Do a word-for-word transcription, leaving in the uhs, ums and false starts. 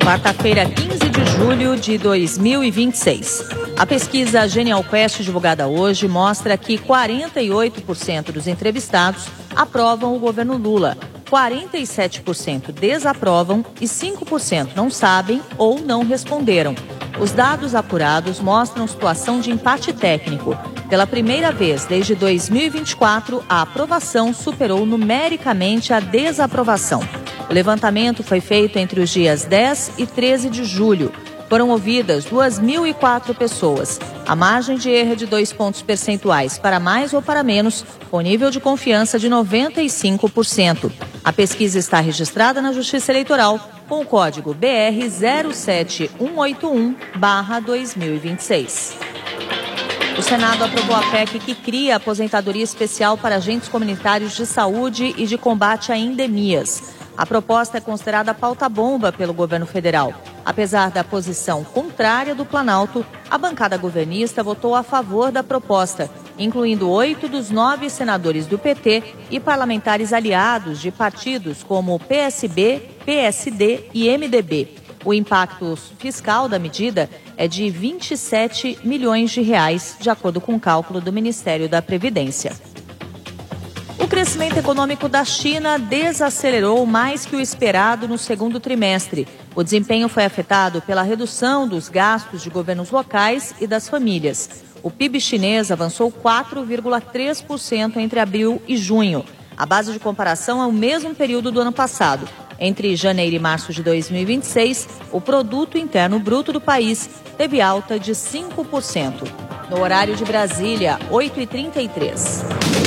Quarta-feira, quinze de julho de dois mil e vinte e seis. A pesquisa Genial Quest, divulgada hoje, mostra que quarenta e oito por cento dos entrevistados aprovam o governo Lula, quarenta e sete por cento desaprovam e cinco por cento não sabem ou não responderam. Os dados apurados mostram situação de empate técnico. Pela primeira vez desde dois mil e vinte e quatro, a aprovação superou numericamente a desaprovação. O levantamento foi feito entre os dias dez e treze de julho. Foram ouvidas duas mil e quatro pessoas. A margem de erro é de dois pontos percentuais para mais ou para menos, com nível de confiança de noventa e cinco por cento. A pesquisa está registrada na Justiça Eleitoral com o código B R zero sete um oito um barra dois mil e vinte e seis. O Senado aprovou a P E C que cria a aposentadoria especial para agentes comunitários de saúde e de combate a endemias. A proposta é considerada pauta-bomba pelo governo federal. Apesar da posição contrária do Planalto, a bancada governista votou a favor da proposta, incluindo oito dos nove senadores do P T e parlamentares aliados de partidos como P S B, P S D e M D B. O impacto fiscal da medida é de vinte e sete milhões de reais, de acordo com o cálculo do Ministério da Previdência. O crescimento econômico da China desacelerou mais que o esperado no segundo trimestre. O desempenho foi afetado pela redução dos gastos de governos locais e das famílias. O P I B chinês avançou quatro vírgula três por cento entre abril e junho. A base de comparação é o mesmo período do ano passado. Entre janeiro e março de dois mil e vinte e seis, o produto interno bruto do país teve alta de cinco por cento. No horário de Brasília, oito e trinta e três.